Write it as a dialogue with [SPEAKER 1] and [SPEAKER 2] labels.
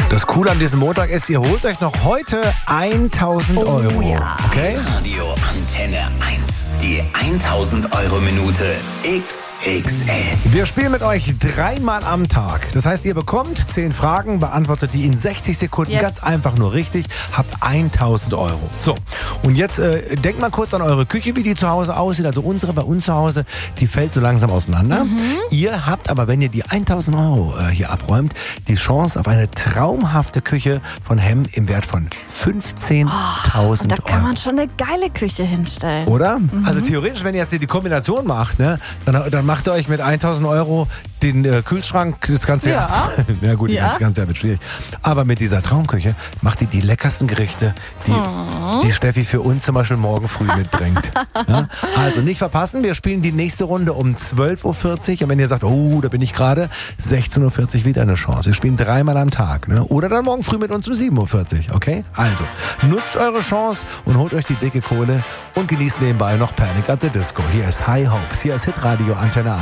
[SPEAKER 1] Das Coole an diesem Montag ist, ihr holt euch noch heute 1.000 Euro.
[SPEAKER 2] Ja.
[SPEAKER 1] Okay?
[SPEAKER 3] Radio Antenne 1. Die 1000 Euro Minute XXL.
[SPEAKER 1] Wir spielen mit euch 3-mal am Tag. Das heißt, ihr bekommt 10 Fragen, beantwortet die in 60 Sekunden ganz einfach nur richtig, habt 1.000 Euro. So, und jetzt denkt mal kurz an eure Küche, wie die zu Hause aussieht. Also unsere bei uns zu Hause, die fällt so langsam auseinander. Ihr habt aber, wenn ihr die 1.000 Euro hier abräumt, die Chance auf eine traumhafte Küche von Hemm im Wert von 15.000 Euro.
[SPEAKER 2] Da kann man schon eine geile Küche hinstellen.
[SPEAKER 1] Oder? Also theoretisch, wenn ihr jetzt hier die Kombination macht, ne, dann macht ihr euch mit 1.000 Euro den Kühlschrank, das ganze Jahr. Ja gut, das ganze Jahr wird schwierig. Aber mit dieser Traumküche macht ihr die leckersten Gerichte, die Steffi für uns zum Beispiel morgen früh mitbringt. Ja? Also nicht verpassen, wir spielen die nächste Runde um 12.40 Uhr. Und wenn ihr sagt, oh, da bin ich gerade, 16.40 Uhr wieder eine Chance. Wir spielen 3-mal am Tag. Ne? Oder dann morgen früh mit uns um 7.40 Uhr, okay? Also, nutzt eure Chance und holt euch die dicke Kohle und genießt nebenbei noch Panic at the Disco. Hier ist High Hopes, hier ist Hitradio Antenne 1.